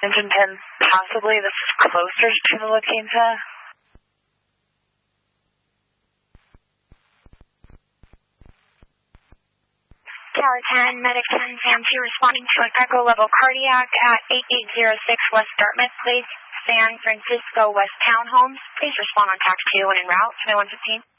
Engine 10, possibly this is closer to the La Quinta. Tower 10, Medic 10, Sam 2 responding to an echo level cardiac at 8806 West Dartmouth Place, San Francisco West Townhomes. Please respond on TAC 2 when en route, 2115.